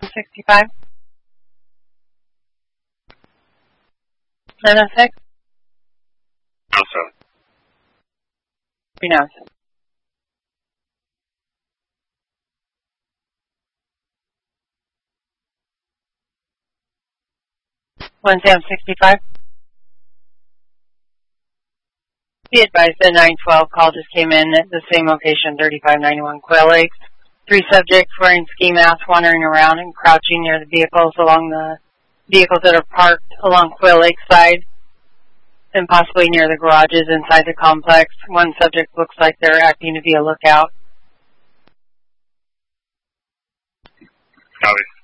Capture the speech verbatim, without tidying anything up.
sixty-five. nine oh six. No, sir. Renounce. one Sam sixty-five. Be advised the nine twelve call just came in at the same location, thirty-five ninety-one Quail Lakes. Three subjects wearing ski masks wandering around and crouching near the vehicles along the vehicles that are parked along Quail Lake side and possibly near the garages inside the complex. One subject looks like they're acting to be a lookout. Copy.